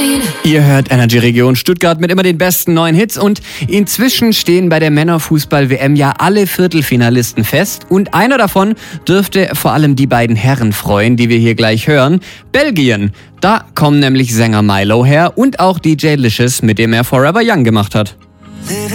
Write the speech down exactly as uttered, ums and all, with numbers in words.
Ihr hört Energy Region Stuttgart mit immer den besten neuen Hits und inzwischen stehen bei der Männerfußball-W M ja alle Viertelfinalisten fest und einer davon dürfte vor allem die beiden Herren freuen, die wir hier gleich hören. Belgien. Da kommen nämlich Sänger Milo her und auch D J Licious, mit dem er Forever Young gemacht hat.